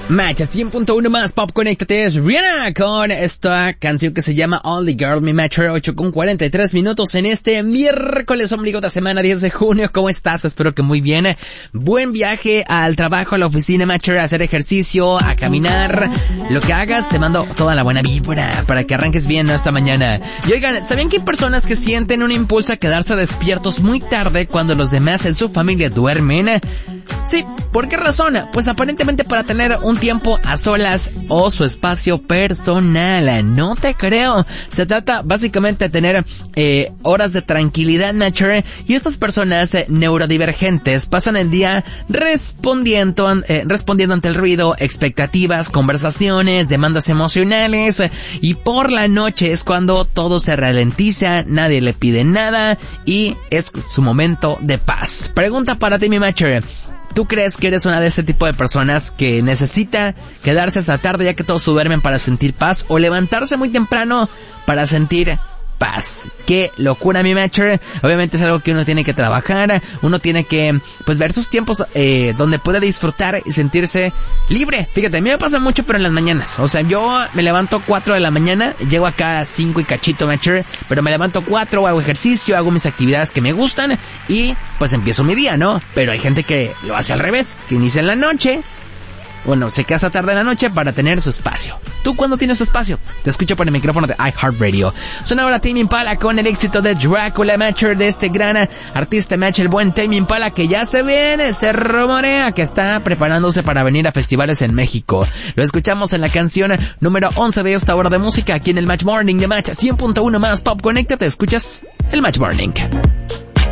Match 100.1 más Pop, conéctate, es Rihanna con esta canción que se llama Only Girl, mi match 8:43 minutos en este miércoles ombligo de semana 10 de junio. ¿Cómo estás? Espero que muy bien. Buen viaje al trabajo, a la oficina, match, a hacer ejercicio, a caminar. Lo que hagas, te mando toda la buena vibra para que arranques bien esta mañana. Y oigan, ¿sabían que hay personas que sienten un impulso a quedarse despiertos muy tarde cuando los demás en su familia duermen? Sí, ¿por qué razón? Pues aparentemente para tener un tiempo a solas o su espacio personal. No te creo. Se trata básicamente de tener horas de tranquilidad, nature. Y estas personas neurodivergentes pasan el día respondiendo ante el ruido, expectativas, conversaciones, demandas emocionales. Y por la noche es cuando todo se ralentiza, nadie le pide nada y es su momento de paz. Pregunta para ti, mi matcher. ¿Tú crees que eres una de este tipo de personas que necesita quedarse hasta tarde ya que todos duermen para sentir paz, o levantarse muy temprano para sentir paz? Qué locura, mi matcher. Obviamente es algo que uno tiene que trabajar, uno tiene que pues ver sus tiempos donde puede disfrutar y sentirse libre. Fíjate, a mí me pasa mucho pero en las mañanas. O sea, yo me levanto 4 de la mañana, llego acá a 5 y cachito, matcher, pero me levanto 4, hago ejercicio, hago mis actividades que me gustan y pues empiezo mi día, ¿no? Pero hay gente que lo hace al revés, que inicia en la noche. Bueno, se queda hasta tarde en la noche para tener su espacio. ¿Tú cuándo tienes tu espacio? Te escucho por el micrófono de iHeartRadio. Suena ahora Tame Impala con el éxito de Dracula, matcher, de este gran artista, match, el buen Tame Impala, que ya se viene, se rumorea que está preparándose para venir a festivales en México. Lo escuchamos en la canción número 11 de esta hora de música, aquí en el Match Morning de Match 100.1 más Pop. Conéctate, escuchas el Match Morning.